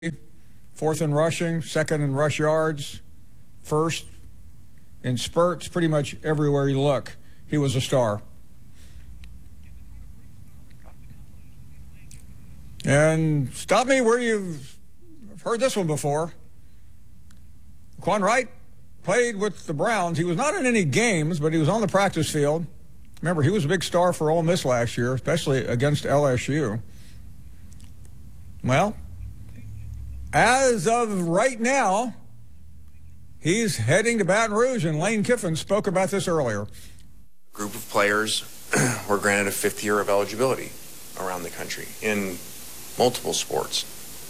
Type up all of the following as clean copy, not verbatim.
fourth in rushing, second in rush yards, first in spurts, pretty much everywhere you look. He was a star. And stop me where you've heard this one before. Quan Wright played with the Browns. He was not in any games, but he was on the practice field. Remember, he was a big star for Ole Miss last year, especially against LSU. Well, as of right now, he's heading to Baton Rouge, and Lane Kiffin spoke about this earlier. A group of players were granted a fifth year of eligibility around the country in multiple sports.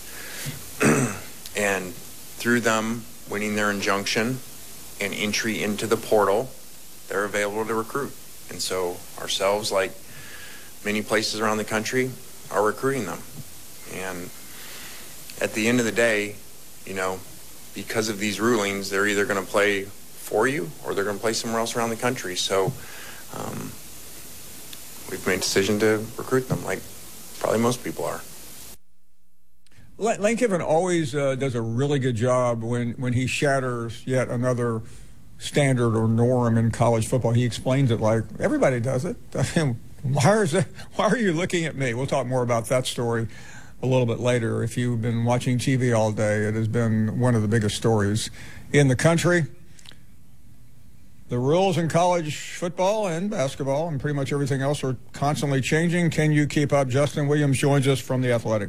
And through them winning their injunction and entry into the portal, they're available to recruit. And so ourselves, like many places around the country, are recruiting them. And at the end of the day, you know, because of these rulings, they're either going to play for you or they're going to play somewhere else around the country. So we've made a decision to recruit them, like probably most people are. Lane Kiffin always does a really good job when he shatters yet another standard or norm in college football. He explains it like everybody does it. Why are you looking at me? We'll talk more about that story a little bit later. If you've been watching TV all day, it has been one of the biggest stories in the country. The rules in college football and basketball and pretty much everything else are constantly changing. Can you keep up? Justin Williams joins us from The Athletic.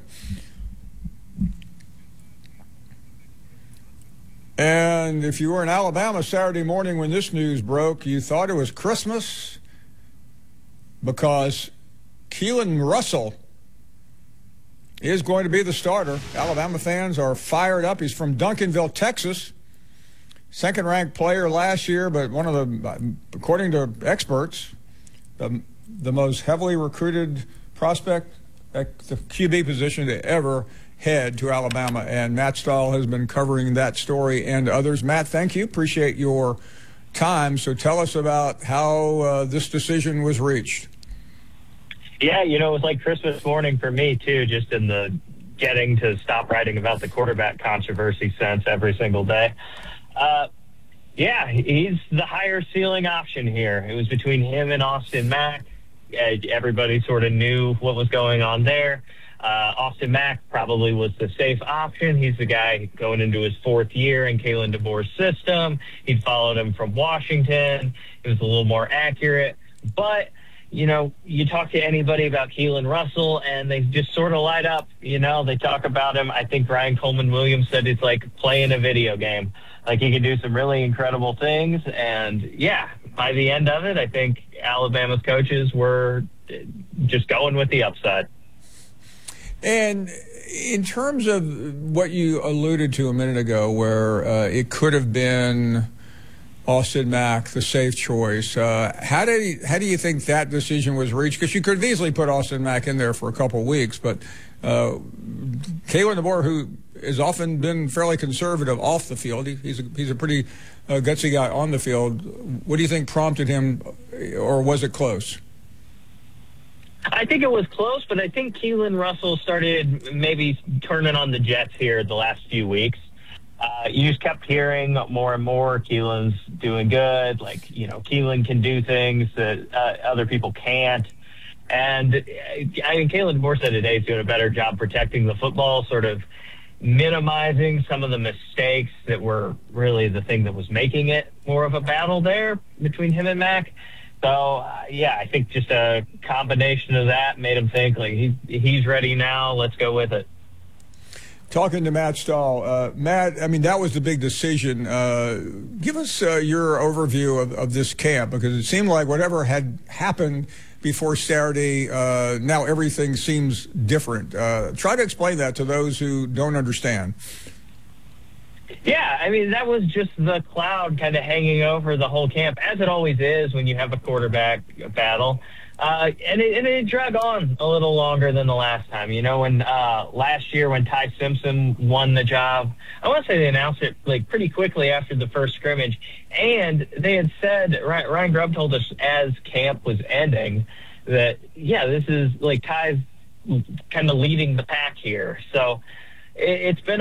And if you were in Alabama Saturday morning when this news broke, you thought it was Christmas because Keelan Russell is going to be the starter. Alabama fans are fired up. He's from Duncanville, Texas. Second-ranked player last year, but one of the, according to experts, the most heavily recruited prospect at the QB position to ever head to Alabama. And Matt Stahl has been covering that story and others. Matt, thank you. Appreciate your time. So tell us about how this decision was reached. Yeah, you know, it was like Christmas morning for me, too, just in the getting to stop writing about the quarterback controversy sense every single day. Yeah, he's the higher ceiling option here. It was between him and Austin Mack. Everybody sort of knew what was going on there. Austin Mack probably was the safe option. He's the guy going into his fourth year in Kalen DeBoer's system. He'd followed him from Washington. It was a little more accurate. But, you know, you talk to anybody about Keelan Russell, and they just sort of light up. You know, they talk about him. I think Brian Coleman-Williams said it's like playing a video game. Like, he can do some really incredible things. And, yeah, by the end of it, I think Alabama's coaches were just going with the upside. And in terms of what you alluded to a minute ago, where it could have been Austin Mack, the safe choice, how do you think that decision was reached? Because you could have easily put Austin Mack in there for a couple of weeks, but Kalen DeBoer, who has often been fairly conservative off the field, he's a pretty gutsy guy on the field. What do you think prompted him, or was it close? I think it was close, but I think Keelan Russell started maybe turning on the Jets here the last few weeks. You just kept hearing more and more Keelan's doing good. Like, you know, Keelan can do things that other people can't. And I mean, Kalen DeBoer said today he's doing a better job protecting the football, sort of minimizing some of the mistakes that were really the thing that was making it more of a battle there between him and Mack. So, yeah, I think just a combination of that made him think, like, he's ready now. Let's go with it. Talking to Matt Stahl. Matt, I mean, that was the big decision. Give us your overview of this camp, because it seemed like whatever had happened before Saturday, now everything seems different. Try to explain that to those who don't understand. Yeah, I mean, that was just the cloud kind of hanging over the whole camp, as it always is when you have a quarterback battle. And it dragged on a little longer than the last time. You know, when last year when Ty Simpson won the job, I want to say they announced it like pretty quickly after the first scrimmage. And they had said, Ryan Grubb told us as camp was ending that, yeah, this is like Ty's kind of leading the pack here. So it's been